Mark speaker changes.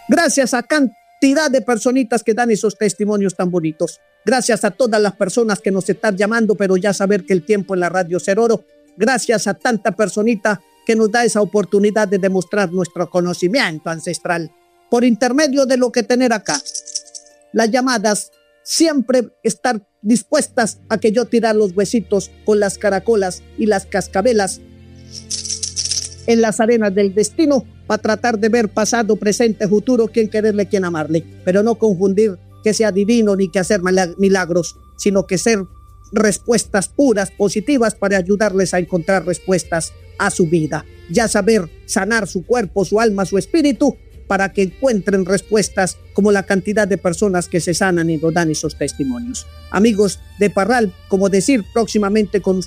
Speaker 1: Gracias a cantidad de personitas que dan esos testimonios tan bonitos. Gracias a todas las personas que nos están llamando, pero ya saber que el tiempo en la radio es oro. Gracias a tanta personita que nos da esa oportunidad de demostrar nuestro conocimiento ancestral por intermedio de lo que tener acá. Las llamadas siempre estar dispuestas a que yo tirar los huesitos con las caracolas y las cascabelas en las arenas del destino para tratar de ver pasado, presente, futuro, quién quererle, quién amarle, pero no confundir que sea divino ni que hacer milagros, sino que ser respuestas puras, positivas, para ayudarles a encontrar respuestas a su vida. Ya saber sanar su cuerpo, su alma, su espíritu, para que encuentren respuestas como la cantidad de personas que se sanan y nos dan esos testimonios. Amigos de Parral, como decir, próximamente con